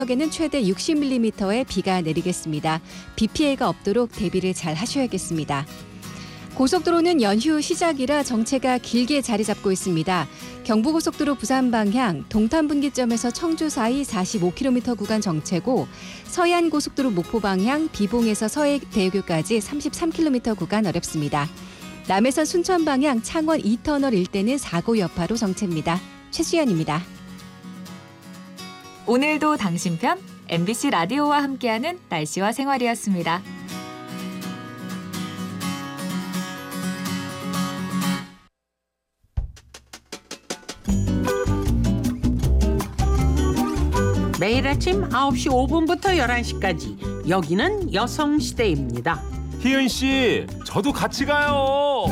지역에는 최대 60mm의 비가 내리겠습니다. 비 피해가 없도록 대비를 잘 하셔야겠습니다. 고속도로는 연휴 시작이라 정체가 길게 자리 잡고 있습니다. 경부고속도로 부산 방향 동탄 분기점에서 청주 사이 45km 구간 정체고 서해안고속도로 목포 방향 비봉에서 서해대교까지 33km 구간 어렵습니다. 남해선 순천 방향 창원 2터널 일대는 사고 여파로 정체입니다. 최수연입니다. 오늘도 당신 편 MBC 라디오와 함께하는 날씨와 생활이었습니다. 매일 아침 9시 5분부터 11시까지 여기는 여성시대입니다. 희은 씨, 저도 같이 가요.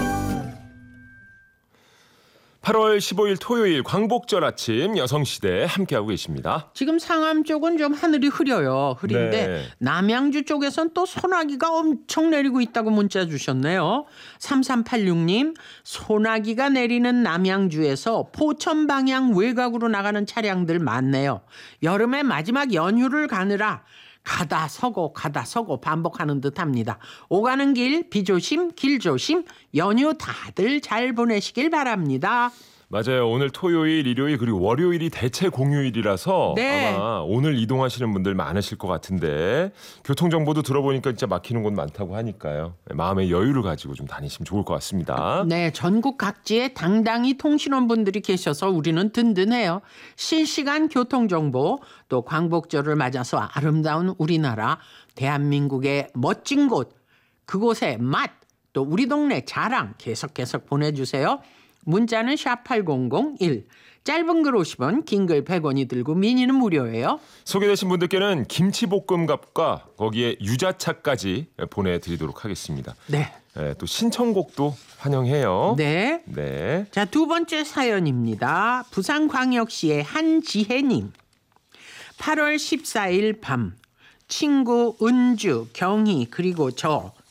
8월 15일 토요일 광복절 아침 여성시대 함께하고 계십니다. 지금 상암 쪽은 좀 하늘이 흐린데 네. 남양주 쪽에선 또 소나기가 엄청 내리고 있다고 문자 주셨네요. 3386님, 소나기가 내리는 남양주에서 포천 방향 외곽으로 나가는 차량들 많네요. 여름의 마지막 연휴를 가느라 가다 서고 반복하는 듯합니다. 오가는 길 비조심 길조심 연휴 다들 잘 보내시길 바랍니다. 맞아요. 오늘 토요일, 일요일 그리고 월요일이 대체 공휴일이라서 네. 아마 오늘 이동하시는 분들 많으실 것 같은데 교통정보도 들어보니까 진짜 막히는 곳 많다고 하니까요. 마음의 여유를 가지고 좀 다니시면 좋을 것 같습니다. 네, 전국 각지에 당당히 통신원분들이 계셔서 우리는 든든해요. 실시간 교통정보 또 광복절을 맞아서 아름다운 우리나라 대한민국의 멋진 곳 그곳의 맛 또 우리 동네 자랑 계속 보내주세요. 문자는 샵8001 짧은 글 50원 긴 글 100원이 들고 미니는 무료예요. 소개되신 분들께는 김치볶음밥과 거기에 유자차까지 보내드리도록 하겠습니다. 네. 또 신청곡도 환영해요. 네. 네. 자, 두 번째 사연입니다. 부산광역시의 한지혜님. 8월 14일 밤 친구 은주, 경희 그리고 저